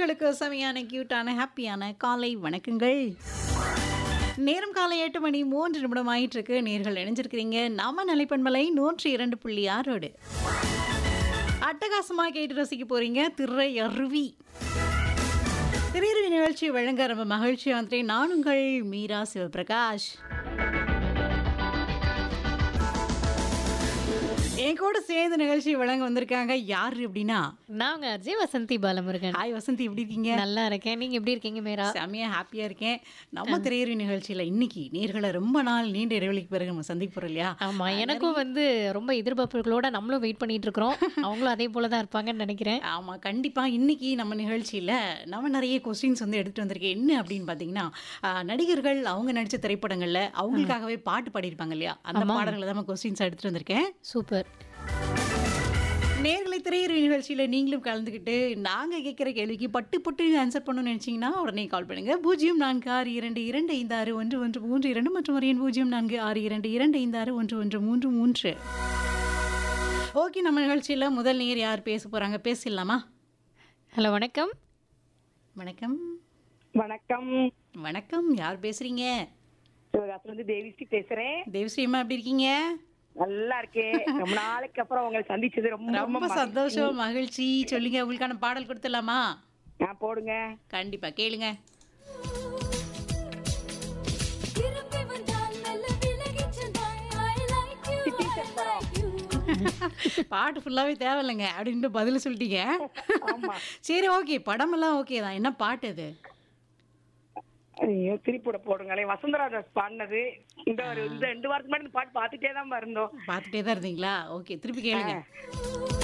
நேர்களுக்கு செமையான கியூட்டான ஹாப்பியான காலை வணக்கங்கள். நேரம் காலை 8:03 ஆயிட்டு இருக்கு. நேர்கள் இணைஞ்சிருக்கிறீங்க நம்ம நிலைப்பண்பலை 102.6 அட்டகாசமா கேட்டு ரசிக்க போறீங்க திரை அருவி. திரையருவி நிகழ்ச்சி வழங்க ரொம்ப மகிழ்ச்சி வந்துட்டேன். நான் உங்கள் மீரா சிவபிரகாஷ். என் கூட சேர்ந்து நிகழ்ச்சி வழங்க வந்திருக்காங்க யாரு அப்படின்னா நாங்க அஜய் வசந்தி பாலமுருகன். ஹாய் வசந்தி, எப்படி இருக்கீங்க? நல்லா இருக்கேன். நீங்க எப்படி இருக்கீங்க மேரா? செமையா ஹாப்பியா இருக்கேன். நம்ம திரையருவி நிகழ்ச்சியில இன்னைக்கு நேர்களை ரொம்ப நாள் நீண்ட இடைவெளிக்கு பிறகு நம்ம சந்திக்க போறோம் இல்லையா? ஆமா, எனக்கும் ரொம்ப எதிர்பார்ப்புகளோட நம்மளும் வெயிட் பண்ணிட்டு இருக்கிறோம். அவங்களும் அதே போலதான் இருப்பாங்கன்னு நினைக்கிறேன். ஆமா, கண்டிப்பா. இன்னைக்கு நம்ம நிகழ்ச்சியில நம்ம நிறைய கொஸ்டின்ஸ் வந்து எடுத்துட்டு வந்திருக்கேன். என்ன அப்படின்னு பாத்தீங்கன்னா, நடிகர்கள் அவங்க நடிச்ச திரைப்படங்கள்ல அவங்களுக்காகவே பாட்டு பாடியிருப்பாங்க இல்லையா? அந்த பாடல்களை தான் கொஸ்டின்ஸ் எடுத்துட்டு வந்திருக்கேன். சூப்பர். நேர்களை திரையருவி நிகழ்ச்சியில நீங்களும் கலந்துக்கிட்டு நாங்க கேட்கிற கேள்விக்கு பட்டு பட்டு ஆன்சர் பண்ணணும்னு நினைச்சீங்கன்னா உடனே கால் பண்ணுங்க. 0462256133 மற்றும் ஒரு எண் 0462256133. ஓகே, நம்ம நிகழ்ச்சியில முதல் நேர் யார் பேச போறாங்க? பேசிடலாமா? ஹலோ, வணக்கம். வணக்கம். வணக்கம். வணக்கம், யார் பேசுறீங்க? சிவகாசில இருந்து தேவிஸ்ரீ பேசுறேன். தேவஸ்ரீமா, எப்படி இருக்கீங்க? நல்லா இருக்கேன். ரொம்ப நாளைக்கு அப்புறம் உங்களை சந்திச்சது ரொம்ப ரொம்ப சந்தோஷம், மகிழ்ச்சி. சொல்லுங்க, உங்களுக்கான பாடல் கொடுத்துடலாமா? போடுங்க. கண்டிப்பா கேளுங்க. பாட்டு ஃபுல்லாவே தேவையில்லைங்க அப்படின்ட்டு பதில் சொல்லிட்டீங்க. சரி, ஓகே, படமெல்லாம் ஓகே தான். என்ன பாட்டு அது? ஐயோ, திருப்பூட போடுங்களே. வசந்தராஜ் பாடினது. இந்த 2 வாரத்துக்கு முன்னாடி இந்த பாட்டு பார்த்துட்டே தான் இருந்தோம். பார்த்துட்டே தான் இருந்தீங்களா? ஓகே, திருப்பி கேளுங்க.